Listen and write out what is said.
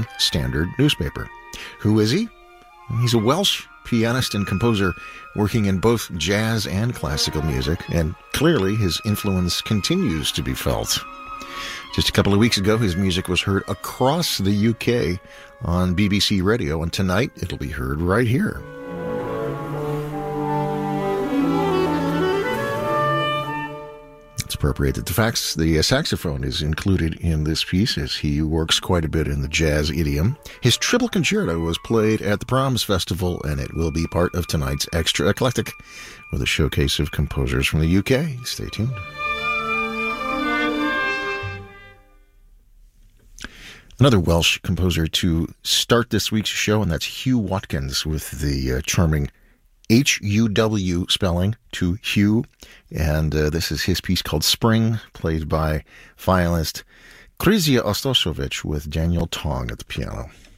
Evening Standard newspaper. Who is he? He's a Welsh pianist and composer working in both jazz and classical music, and clearly his influence continues to be felt. Just a couple of weeks ago, his music was heard across the UK on BBC Radio, and tonight it'll be heard right here. It's appropriate that the saxophone is included in this piece, as he works quite a bit in the jazz idiom. His triple concerto was played at the Proms Festival, and it will be part of tonight's Extra Eclectic with a showcase of composers from the UK. Stay tuned. Another Welsh composer to start this week's show, and that's Hugh Watkins with the charming H-U-W spelling to Hugh. And this is his piece called Spring, played by violinist Krysia Ostosovic with Daniel Tong at the piano.